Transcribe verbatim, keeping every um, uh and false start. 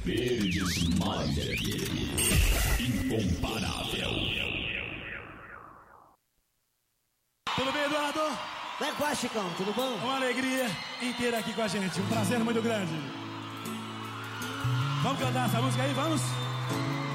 Verdes Mais F M. Incomparável. Tudo bem, Eduardo? Como é que vai, Chicão? Tudo bom? Uma alegria inteira aqui com a gente. Um prazer muito grande. Vamos cantar essa música aí? Vamos?